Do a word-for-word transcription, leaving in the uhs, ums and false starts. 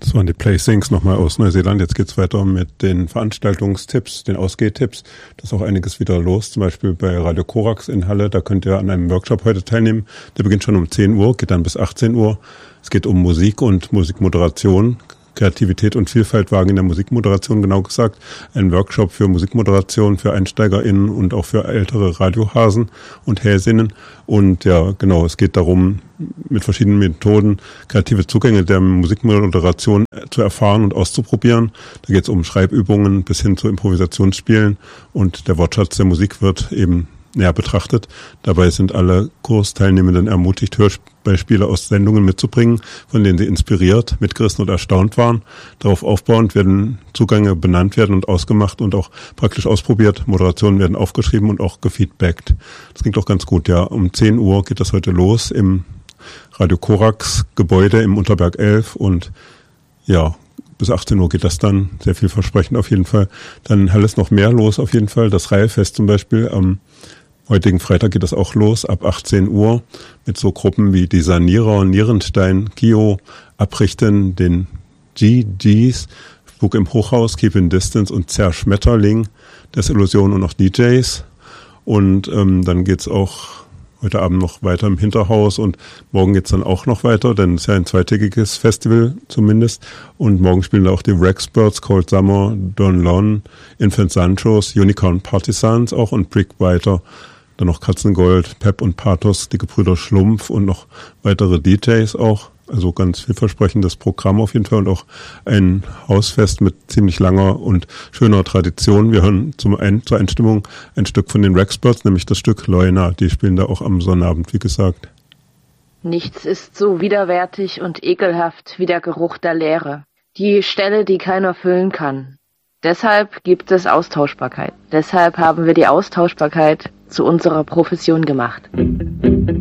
Das waren die Placings nochmal aus Neuseeland. Jetzt geht's weiter mit den Veranstaltungstipps, den Ausgehtipps. Da ist auch einiges wieder los. Zum Beispiel bei Radio Korax in Halle. Da könnt ihr an einem Workshop heute teilnehmen. Der beginnt schon um zehn Uhr, geht dann bis achtzehn Uhr. Es geht um Musik und Musikmoderation. Kreativität und Vielfalt wagen in der Musikmoderation, genau gesagt. Ein Workshop für Musikmoderation, für EinsteigerInnen und auch für ältere Radiohasen und Häsinnen. Und ja, genau, es geht darum, mit verschiedenen Methoden kreative Zugänge der Musikmoderation zu erfahren und auszuprobieren. Da geht es um Schreibübungen bis hin zu Improvisationsspielen. Und der Wortschatz der Musik wird eben näher betrachtet. Dabei sind alle Kursteilnehmenden ermutigt, Hörspiele aus Sendungen mitzubringen, von denen sie inspiriert, mitgerissen und erstaunt waren. Darauf aufbauend werden Zugänge benannt werden und ausgemacht und auch praktisch ausprobiert. Moderationen werden aufgeschrieben und auch gefeedbackt. Das klingt doch ganz gut, ja. Um zehn Uhr geht das heute los im Radio Korax Gebäude im Unterberg elf und ja, bis achtzehn Uhr geht das dann. Sehr vielversprechend auf jeden Fall. Dann in Halle ist noch mehr los auf jeden Fall. Das Reihefest zum Beispiel am heutigen Freitag geht das auch los, ab achtzehn Uhr, mit so Gruppen wie die Sanierer, Nierenstein, Kio, Abrichten, den G Gs, Spuk im Hochhaus, Keep in Distance und Zerr Schmetterling, Desillusion und noch D Js. Und ähm, dann geht's auch heute Abend noch weiter im Hinterhaus und morgen geht's dann auch noch weiter, denn es ist ja ein zweitägiges Festival zumindest. Und morgen spielen da auch die Rexperts, Cold Summer, Don Lon, Infant Sanchos, Unicorn Partisans auch und Brick weiter. Dann noch Katzengold, Pep und Pathos, die Gebrüder Schlumpf und noch weitere D Js auch. Also ganz vielversprechendes Programm auf jeden Fall und auch ein Hausfest mit ziemlich langer und schöner Tradition. Wir hören zum ein, zur Einstimmung ein Stück von den Rexperts, nämlich das Stück Leuna. Die spielen da auch am Sonnabend, wie gesagt. Nichts ist so widerwärtig und ekelhaft wie der Geruch der Leere. Die Stelle, die keiner füllen kann. Deshalb gibt es Austauschbarkeit. Deshalb haben wir die Austauschbarkeit zu unserer Profession gemacht.